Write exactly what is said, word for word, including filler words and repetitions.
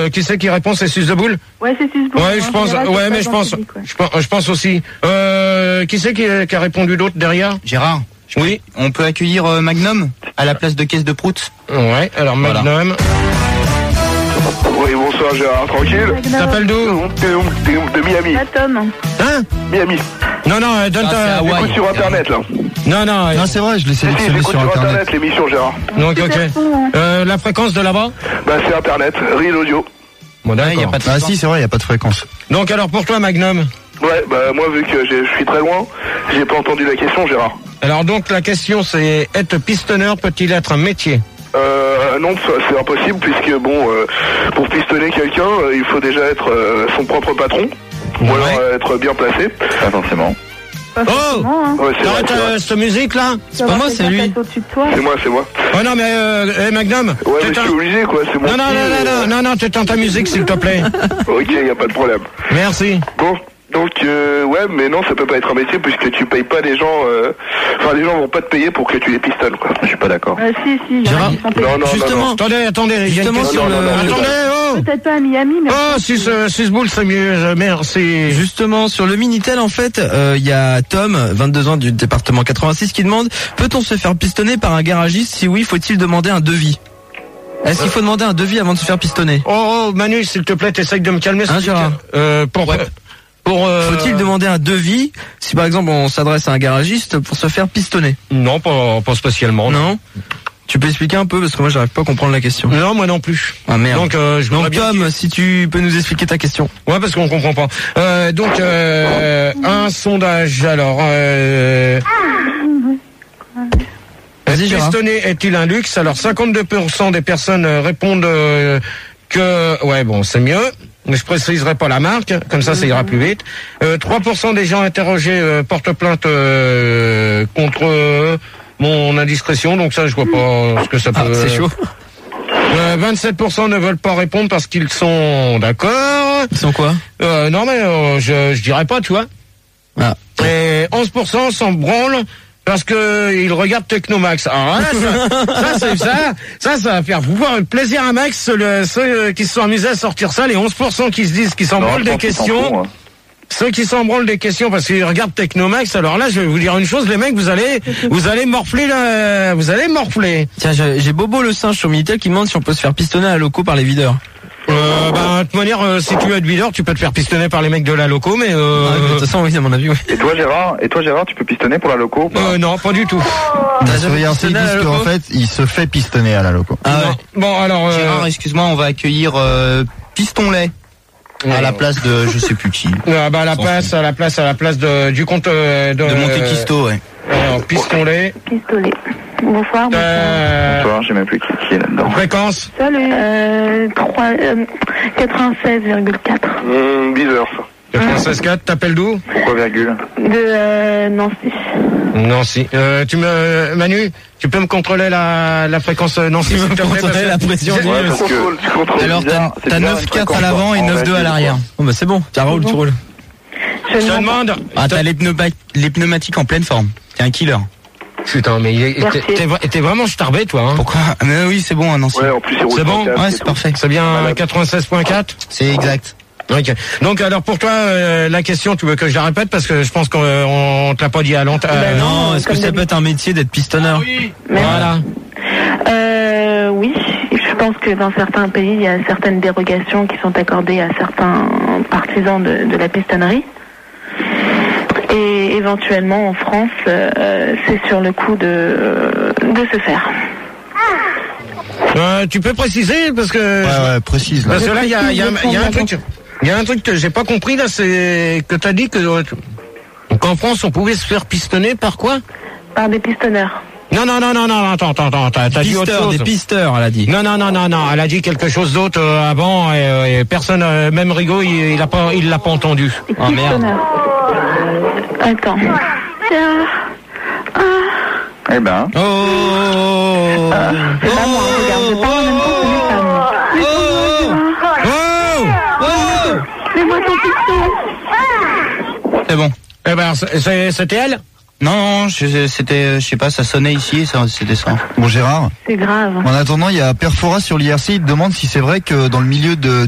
euh, qui c'est qui répond? C'est Suce de Boule? Ouais, c'est Suce de Boule. Ouais, je pense, général, ouais, mais je pense, public, ouais. je pense, je pense aussi. Euh, qui c'est qui, qui a répondu d'autre derrière? Gérard. Oui. On peut accueillir euh, Magnum à la place de Caisse de Prout. Ouais, alors Voilà. Magnum. Oui, bonsoir Gérard, tranquille. T'appelles d'où? De, de Miami. Ah, Tom. Hein? Miami. Non, non, euh, donne Ah, c'est ta... Hawaï. Écoute sur internet là. Non, non, euh, Non, c'est vrai, je l'ai Si, si, sélectionné j'écoute sur sur internet. internet l'émission Gérard. donc, ok. Super son, hein. Euh, la fréquence de là-bas? Bah c'est internet, Real Audio. Bon, Ouais, y a d'accord. pas de Ah fréquence. si, c'est vrai, il n'y a pas de fréquence. Donc, alors, pour toi, Magnum? Ouais, bah moi vu que j'ai- je suis très loin, j'ai pas entendu la question Gérard. Alors, donc, la question, c'est, être pistonneur peut-il être un métier? Euh, non, ça, c'est impossible puisque bon, euh, pour pistonner quelqu'un, euh, il faut déjà être euh, son propre patron. Ou Ouais. alors euh, être bien placé. Pas forcément. Pas Oh forcément, hein. Ouais, c'est vrai, T'arrêtes c'est vrai. euh, cette musique-là? C'est pas moi, c'est lui. Au-dessus de toi. C'est moi, c'est moi. Oh non, mais, euh, eh, Magnum? Ouais, t'es mais je un- suis obligé quoi, c'est mon Non, non, petit, non, non, euh, non, non, non, t'éteins ta musique, s'il te plaît. Ok, y a pas de problème. Merci. Bon, donc euh, ouais, mais non, ça peut pas être un métier puisque tu payes pas les gens. euh, Enfin, les gens vont pas te payer pour que tu les pistonnes quoi. Je suis pas d'accord. Euh, si, si, il y en a Gérard. qui sont payés. Non, non, Justement. non, non. Attendez, attendez, il y a une Justement, question. sur non, le... non, non, Attendez, oh! Peut-être pas à Miami, mais... Oh, Suce, euh, Suce Boule, c'est mieux, euh, merci. Justement, sur le Minitel, en fait, euh, il y a Tom, vingt-deux ans du département quatre-vingt-six, qui demande, peut-on se faire pistonner par un garagiste? Si oui, faut-il demander un devis? Est-ce qu'il faut demander un devis avant de se faire pistonner? Oh, oh, Manu, s'il te plaît, t'essayes de me calmer. Hein, s'il te- Gérard euh, pour, Ouais. pour, euh, Faut-il demander un devis si par exemple on s'adresse à un garagiste pour se faire pistonner? Non, pas, pas spécialement. Non. Tu peux expliquer un peu parce que moi j'arrive pas à comprendre la question. Non, moi non plus. Ah merde. Donc, euh, je voudrais Donc bien Tom, si tu peux nous expliquer ta question. Ouais, parce qu'on comprend pas. Euh, donc, euh, un sondage, alors... Euh, Vas-y, être Gérard. pistonné est-il un luxe? Alors, cinquante-deux pour cent des personnes euh, répondent euh, que... Ouais, bon, c'est mieux. Mais je préciserai pas la marque, comme ça, ça ira plus vite. Euh, trois pour cent des gens interrogés euh, portent plainte euh, contre euh, mon indiscrétion, donc ça, je vois pas ce que ça peut... Ah, c'est chaud. Euh, vingt-sept pour cent ne veulent pas répondre parce qu'ils sont d'accord. Ils sont quoi? Euh, non, mais euh, je, je dirais pas, tu vois. Ah. Et onze pour cent s'en branlent parce que ils regardent Technomax. Alors là, ça, ça, c'est ça, ça, ça va faire pouvoir plaisir à Max, le, ceux qui se sont amusés à sortir ça, les onze pour cent qui se disent qu'ils s'en branlent des questions. Ceux qui s'en branlent des questions parce qu'ils regardent Technomax, alors là, je vais vous dire une chose, les mecs, vous allez, vous allez morfler là, vous allez morfler. Tiens, j'ai j'ai Bobo le singe sur Minitel qui demande si on peut se faire pistonner à la loco par les videurs. Euh, bah, de toute manière, euh, si tu veux être videur, tu peux te faire pistonner par les mecs de la loco, mais euh, Ah, mais de toute façon, oui, à mon avis, oui. Et toi Gérard, et toi Gérard, tu peux pistonner pour la loco ou pas? euh, non, pas du tout. T'as Sur jamais I R C, ils pistonné à la disent qu'en loco? fait, il se fait pistonner à la loco. Ah ouais. Non. Bon, alors, euh, Gérard, excuse-moi, on va accueillir euh, Pistonlet à la place de je sais plus qui. ah bah, à la S'en place, à la place, à la place de, du compte euh, de, De Monte Cristo, ouais. Alors, pistonlet. Pistolet. Bonsoir, bonsoir. Euh, Bonsoir, j'ai même plus qui, qui est là-dedans. fréquence. Salut. Euh, trois, euh, quatre-vingt-seize virgule quatre. Mmh, bizarre ça. quatre-vingt-seize quatre, t'appelles d'où? Pourquoi virgule? De euh, Nancy. Nancy. Euh, tu me, Manu, tu peux me contrôler la, la fréquence euh, Nancy, s'il te plaît, parce Contrôler que- la pression J'ai- du- Ouais, parce parce que tu contrôles Alors bizarre, t'as c'est t'as bizarre, neuf une quatre à fréquence l'avant et en neuf deux à virgule, l'arrière. Bon bah c'est bon, tu roules, tu roules. Je Je te demande. demande. Ah t'as les, pneuma- les pneumatiques en pleine forme. T'es un killer. Putain, mais il- Merci. t'es- t'es vra- t'es vraiment starbé, toi, hein. Pourquoi? Ah, mais oui, c'est bon, Nancy. Ouais, en plus il roule C'est bon? sans casque Ouais, et c'est tout. parfait. C'est bien Malade. quatre-vingt-seize point quatre? C'est exact. Ok. Donc, alors, pour toi, euh, la question, tu veux que je la répète parce que je pense qu'on on te l'a pas dit à longtemps. Ben Euh, non. Non, est-ce que comme ça peut être un métier d'être pistonneur? Voilà. Euh, oui, je pense que dans certains pays, il y a certaines dérogations qui sont accordées à certains partisans de, de la pistonnerie. Et éventuellement, en France, euh, c'est sur le coup de, de se faire. Euh, tu peux préciser parce que Ouais, ouais, précise là. parce que là, il y a, il y a, il y a un truc, il y a un truc que j'ai pas compris là, c'est que t'as dit que euh, qu'en France, on pouvait se faire pistonner par quoi? Par des pistonneurs. Non, non, non, non, non, attends, attends, attends, t'as t'as dit autre Pisteurs, chose. des pisteurs, elle a dit. Non, non, non, non, non, elle a dit quelque chose d'autre euh, avant et, euh, et personne, euh, même Rigaud, il, il a pas, il l'a pas entendu. Des Oh, merde. pistonneurs. Attends. Ah, Eh ben. Oh, oh, ah, c'est pas moi, regarde, je parle en même temps que mes femmes. Oh, oh, Fais-moi ton piston. c'est bon. eh ben, c'est- c'est- c'était elle? Non, non, je- c'était, je sais pas, ça sonnait ici, ça, c'était ça. Bon Gérard, C'est grave. en attendant, il y a Perfora sur l'I R C, il te demande si c'est vrai que dans le milieu de